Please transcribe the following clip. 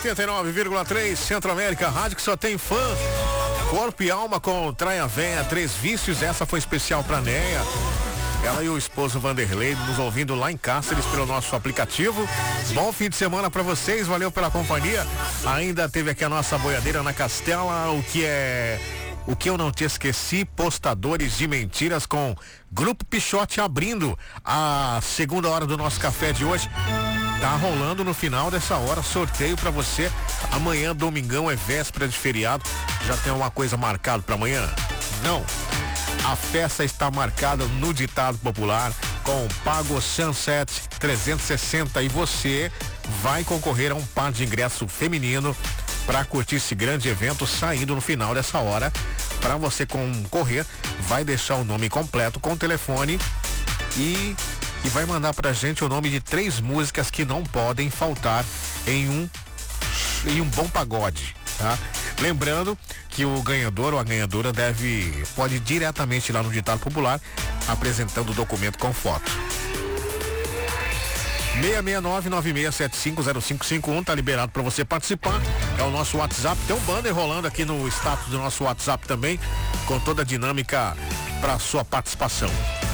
89,3 Centro América, rádio que só tem fã. Corpo e Alma com Traia Véia, Três Vícios, essa foi especial pra Neia. Ela e o esposo Vanderlei nos ouvindo lá em Cáceres pelo nosso aplicativo. Bom fim de semana pra vocês, valeu pela companhia. Ainda teve aqui a nossa boiadeira na Castela, o que eu não te esqueci, postadores de mentiras com Grupo Pichote abrindo a segunda hora do nosso café de hoje. Tá rolando no final dessa hora, sorteio pra você. Amanhã, domingão, é véspera de feriado. Já tem uma coisa marcada pra amanhã? Não. A festa está marcada no ditado popular com Pago Sunset 360 e você vai concorrer a um par de ingresso feminino para curtir esse grande evento saindo no final dessa hora. Para você concorrer, vai deixar o nome completo com o telefone e vai mandar pra gente o nome de 3 músicas que não podem faltar em um bom pagode, tá? Lembrando que o ganhador ou a ganhadora pode ir diretamente lá no ditado popular apresentando o documento com foto. 669-9675-0551, tá liberado para você participar. É o nosso WhatsApp. Tem um banner rolando aqui no status do nosso WhatsApp também, com toda a dinâmica para sua participação.